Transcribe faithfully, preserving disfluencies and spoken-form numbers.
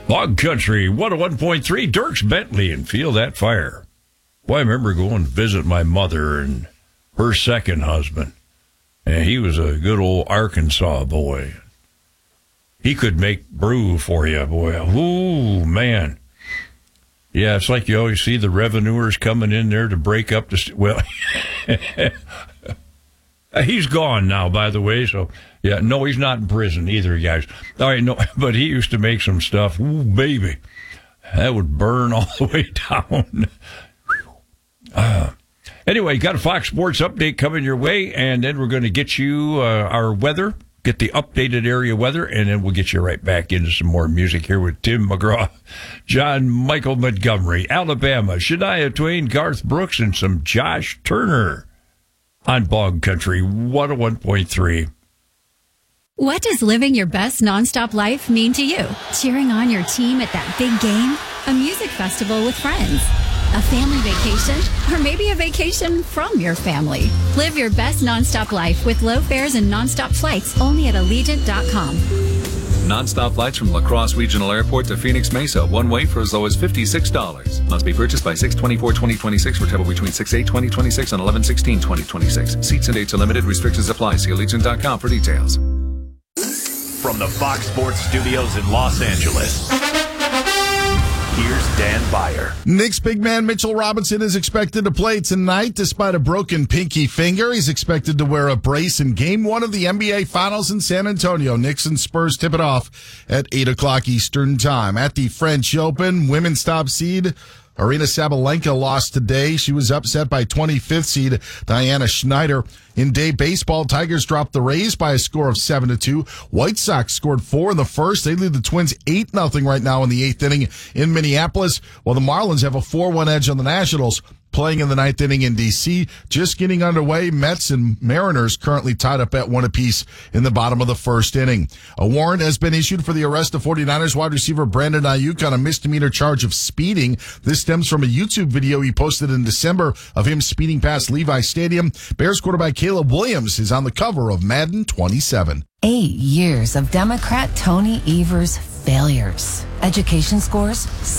Bog Country, one oh one point three, Dirks Bentley, and Feel That Fire. Boy, I remember going to visit my mother and her second husband. And he was a good old Arkansas boy. He could make brew for you, boy. Ooh, man. Yeah, it's like you always see the revenuers coming in there to break up the... St- well, he's gone now, by the way, so... Yeah, no, he's not in prison either, guys. All right, no, but he used to make some stuff. Ooh, baby. That would burn all the way down. uh, anyway, got a Fox Sports update coming your way, and then we're going to get you uh, our weather, get the updated area weather, and then we'll get you right back into some more music here with Tim McGraw, John Michael Montgomery, Alabama, Shania Twain, Garth Brooks, and some Josh Turner on Bog Country one oh one point three. What does living your best nonstop life mean to you? Cheering on your team at that big game? A music festival with friends? A family vacation? Or maybe a vacation from your family? Live your best nonstop life with low fares and nonstop flights only at Allegiant dot com. Nonstop flights from La Crosse Regional Airport to Phoenix Mesa, one way for as low as fifty-six dollars. Must be purchased by six twenty-four twenty twenty-six for travel between six eight twenty twenty-six and eleven sixteen twenty twenty-six. Seats and dates are limited. Restrictions apply. See Allegiant dot com for details. From the Fox Sports Studios in Los Angeles, here's Dan Beyer. Knicks big man Mitchell Robinson is expected to play tonight despite a broken pinky finger. He's expected to wear a brace in game one of the N B A Finals in San Antonio. Knicks and Spurs tip it off at eight o'clock Eastern Time. At the French Open, women's top seed Arina Sabalenka lost today. She was upset by twenty-fifth seed Diana Schneider. In day baseball, Tigers dropped the Rays by a score of seven to two. White Sox scored four in the first. They lead the Twins eight nothing right now in the eighth inning in Minneapolis, while the Marlins have a four one edge on the Nationals. Playing in the ninth inning in D C, just getting underway. Mets and Mariners currently tied up at one apiece in the bottom of the first inning. A warrant has been issued for the arrest of 49ers wide receiver Brandon Ayuk on a misdemeanor charge of speeding. This stems from a YouTube video he posted in December of him speeding past Levi Stadium. Bears quarterback Caleb Williams is on the cover of Madden twenty-seven. Eight years of Democrat Tony Evers' failures. Education scores